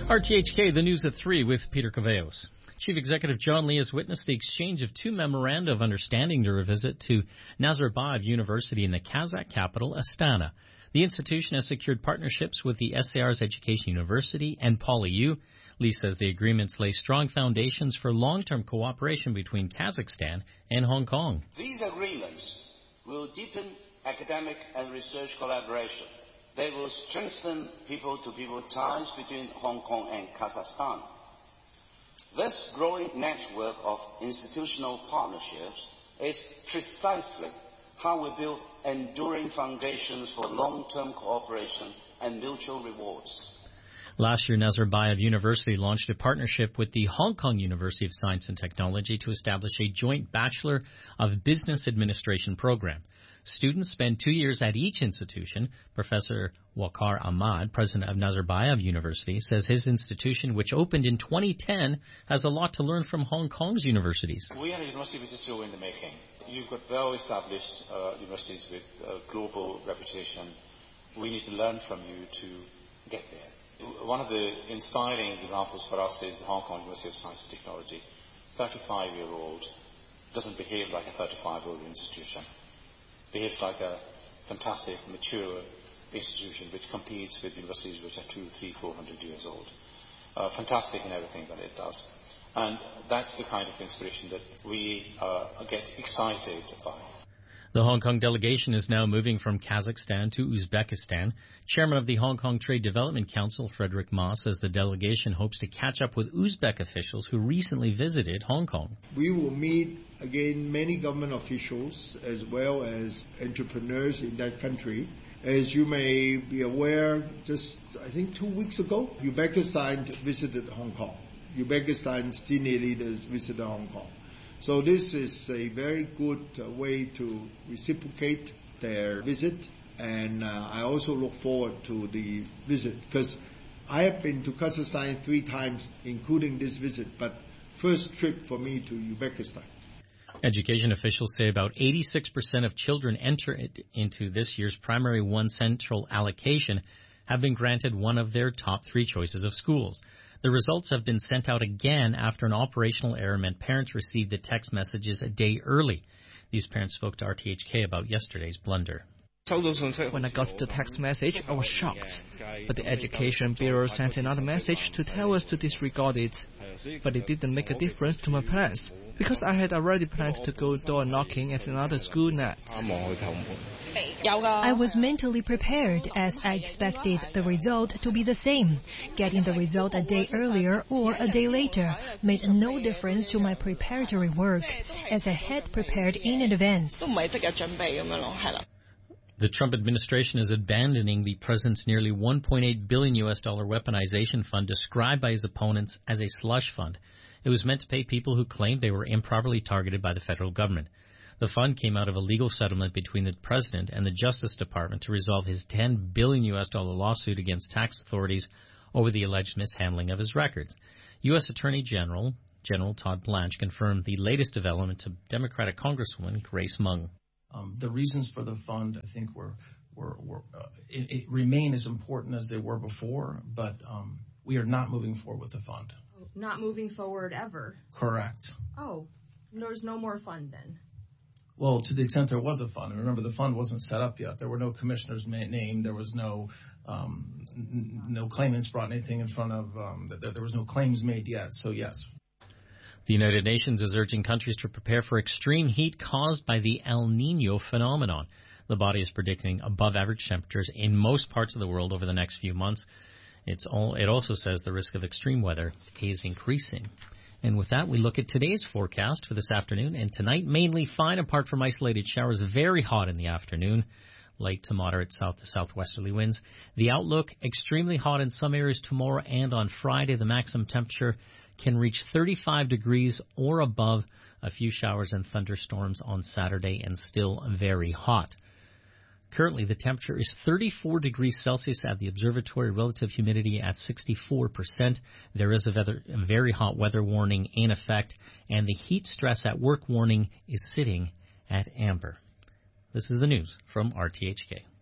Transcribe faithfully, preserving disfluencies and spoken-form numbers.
R T H K, the news at three with Peter Caveos. Chief Executive John Lee has witnessed the exchange of two memoranda of understanding during a visit to Nazarbayev University in the Kazakh capital, Astana. The institution has secured partnerships with the S A R's Education University and PolyU. Lee says the agreements lay strong foundations for long-term cooperation between Kazakhstan and Hong Kong. These agreements will deepen academic and research collaboration. They will strengthen people-to-people ties between Hong Kong and Kazakhstan. This growing network of institutional partnerships is precisely how we build enduring foundations for long-term cooperation and mutual rewards. Last year, Nazarbayev University launched a partnership with the Hong Kong University of Science and Technology to establish a joint Bachelor of Business Administration program. Students spend two years at each institution. Professor Waqar Ahmad, president of Nazarbayev University, says his institution, which opened in twenty ten, has a lot to learn from Hong Kong's universities. We are a university which is still in the making. You've got well-established uh, universities with uh, global reputation. We need to learn from you to get there. One of the inspiring examples for us is the Hong Kong University of Science and Technology. thirty-five-year-old doesn't behave like a thirty-five-year-old institution. Behaves like a fantastic, mature institution which competes with universities which are two, three, four hundred years old. Uh, fantastic in everything that it does. And that's the kind of inspiration that we uh, get excited by. The Hong Kong delegation is now moving from Kazakhstan to Uzbekistan. Chairman of the Hong Kong Trade Development Council, Frederick Ma, says the delegation hopes to catch up with Uzbek officials who recently visited Hong Kong. We will meet again many government officials as well as entrepreneurs in that country. As you may be aware, just I think two weeks ago, Uzbekistan visited Hong Kong. Uzbekistan senior leaders visited Hong Kong. So this is a very good uh, way to reciprocate their visit, and uh, I also look forward to the visit because I have been to Kazakhstan three times, including this visit, but first trip for me to Uzbekistan. Education officials say about eighty-six percent of children enter into this year's Primary One Central allocation have been granted one of their top three choices of schools. The results have been sent out again after an operational error meant parents received the text messages a day early. These parents spoke to R T H K about yesterday's blunder. When I got the text message, I was shocked. But the Education Bureau sent another message to tell us to disregard it. But it didn't make a difference to my plans, because I had already planned to go door knocking at another school next. I was mentally prepared as I expected the result to be the same. Getting the result a day earlier or a day later made no difference to my preparatory work, as I had prepared in advance. The Trump administration is abandoning the president's nearly one point eight billion U S dollar weaponization fund described by his opponents as a slush fund. It was meant to pay people who claimed they were improperly targeted by the federal government. The fund came out of a legal settlement between the president and the Justice Department to resolve his ten billion U S dollar lawsuit against tax authorities over the alleged mishandling of his records. U S Attorney General General Todd Blanche confirmed the latest development to Democratic Congresswoman Grace Meng. Um, the reasons for the fund, I think, were, were, were uh, it, it remain as important as they were before, but um, we are not moving forward with the fund. Not moving forward ever? Correct. Oh, there's no more fund then? Well, to the extent there was a fund. And remember, the fund wasn't set up yet. There were no commissioners named. There was no um, n- no claimants brought anything in front of. Um, th- there was no claims made yet. So yes. The United Nations is urging countries to prepare for extreme heat caused by the El Niño phenomenon. The body is predicting above-average temperatures in most parts of the world over the next few months. It's all, it also says the risk of extreme weather is increasing. And with that, we look at today's forecast for this afternoon. And tonight, mainly fine apart from isolated showers, very hot in the afternoon. Light to moderate south to southwesterly winds. The outlook, extremely hot in some areas tomorrow and on Friday. The maximum temperature can reach thirty-five degrees or above. A few showers and thunderstorms on Saturday and still very hot. Currently, the temperature is thirty-four degrees Celsius at the observatory, relative humidity at sixty-four percent. There is a very hot weather warning in effect, and the heat stress at work warning is sitting at amber. This is the news from R T H K.